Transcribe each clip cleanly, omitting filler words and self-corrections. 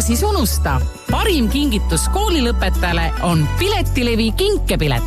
siis unusta. Parim kingitus koolilõpetajale on Piletilevi kinkepilet.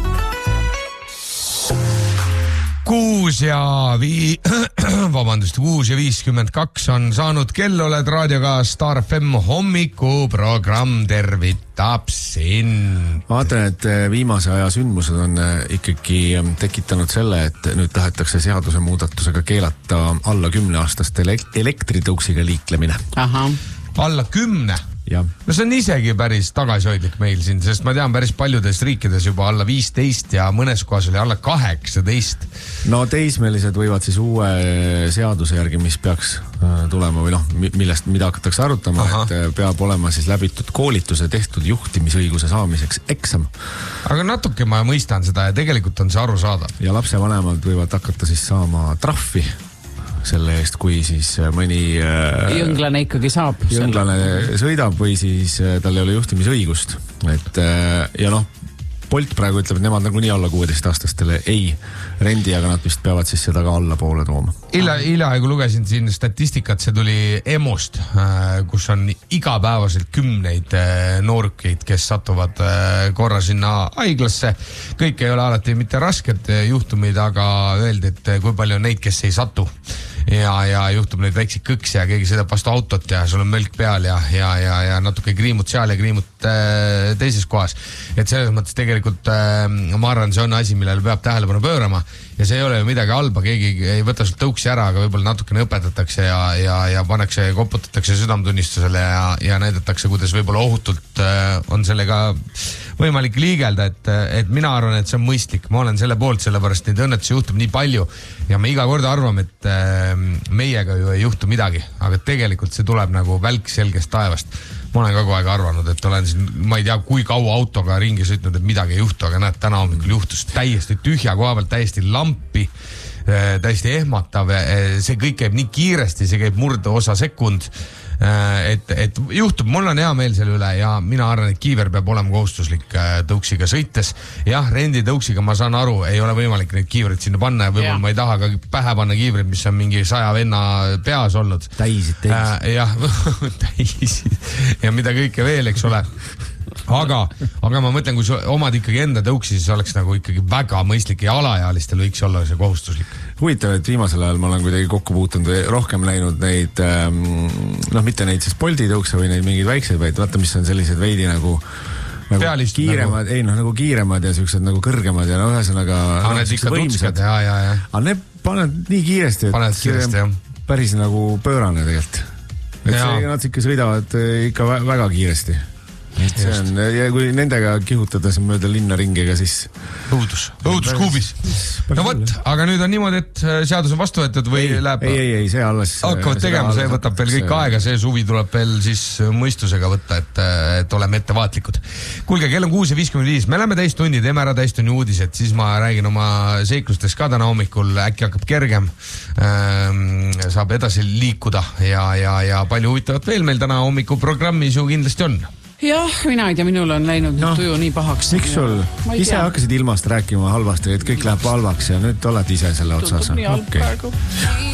6:52 on saanud kell, oled raadioga Star FM hommikuprogramm, tervitab sind. Vaatan, et viimase aja sündmused on ikkagi tekitanud selle, et nüüd tahetakse seaduse muudatusega keelata alla 10-aastaste elektritõuksiga liiklemine. Aha. Alla 10? Ja. No see on isegi päris tagasihoidlik meil siin, sest ma tean päris paljudes riikides juba alla 15 ja mõnes kohas oli alla 18. No teismelised võivad siis uue seaduse järgi, mis peaks tulema või mida hakatakse arutama, et peab olema siis läbitud koolituse tehtud juhtimisõiguse saamiseks eksam. Aga natuke ma mõistan seda ja tegelikult on see arusaadav. Ja lapsevanemad võivad hakata siis saama trahvi selle eest, kui siis mõni jõnglane ikkagi saab. Jõnglane sõidab või siis tal ei ole juhtimisõigust. Et, ja Bolt praegu ütleb, et nemad nagunii alla 16-aastastele ei rendi, aga nad vist peavad siis seda ka alla poole tooma. Hiljaaegu lugesin siin statistikat, see tuli EMO-st, kus on igapäevaselt 10 noorukeid, kes satuvad korra sinna haiglasse. Kõik ei ole alati mitte rasked juhtumid, aga öeldi, et kui palju on neid, kes ei satu. Ja juhtub neid väikseid kõksi ja keegi sõidab vastu autot ja sul on mölk peal ja natuke kriimut seal ja kriimut teises kohas. Et selles mõttes tegelikult ma arvan, see on asi, millele peab tähelepanu pöörama ja see ei ole ju midagi halba, keegi ei võta sul tõuksi ära, aga võib-olla natukene õpetatakse ja pannakse, koputatakse südametunnistusele ja näidatakse, kuidas võib-olla ohutult on sellega võimalik liigelda, et mina arvan, et see on mõistlik. Ma olen selle poolt, sellepärast neid õnnetusi juhtub nii palju ja me iga kord arvame, et meiega ju ei juhtu midagi, aga tegelikult see tuleb nagu välk selgest taevast. Ma olen ka kogu aeg arvanud, et olen siin, ma ei tea, kui kaua autoga ringi sõitnud, et midagi ei juhtu, aga näed, täna hommikul juhtus täiesti tühja koha pealt, täiesti lampi, täiesti ehmatav. See kõik käib nii kiiresti, see käib murdosa sekund, et juhtub, mul on hea meel selle üle ja mina arvan, et kiiver peab olema kohustuslik tõuksiga sõites. Jah, rendi tõuksiga ma saan aru, ei ole võimalik neid kiivreid sinna panna ja võib-olla ma ei taha ka pähe panna kiivreid, mis on mingi 100 venna peas olnud. Täisid. Jah, täisid ja mida kõike veel, eks ole. Aga ma mõtlen, kui sa omad ikkagi enda tõuksi, siis oleks nagu ikkagi väga mõistlik ja alaealistel võiks olla see kohustuslik. Huvitav, et viimasel ajal ma olen kuidagi kokku puutunud või rohkem näinud neid, mitte neid siis Bolti tõukse või neid mingeid väikseid, vaid vaata, mis on sellised veidi nagu kiiremad, nagu kiiremad ja sellised nagu kõrgemad ja ühesõnaga võimsad. Aga need paned nii kiiresti, et päris nagu pöörane tegelikult. Et see nad ikka sõidavad ikka väga kiiresti. See on, ja kui nendega kihutada siin mööda linna ringiga, siis õuduskuubis. No võt, aga nüüd on niimoodi, et seadus on vastu võetud või läheb? Ei, see alles hakkavad tegema, see võtab veel kõik aega, see suvi tuleb veel siis mõistusega võtta, et oleme ettevaatlikud. Kuulge, kell on 6:55, me läheme täistundi, teeme ära täistunni uudised, siis ma räägin oma seiklustest ka täna hommikul, äkki hakkab kergem, saab edasi liikuda ja palju huvitavat veel meil täna hommikuprogrammis ju kindlasti on. Jah, mina ei tea, minul on läinud tuju nii pahaks. Miks sul ise hakkasid ilmast rääkima halvasti, et kõik läheb halvaks ja nüüd oled ise selle otsas? Tundub nii halb praegu.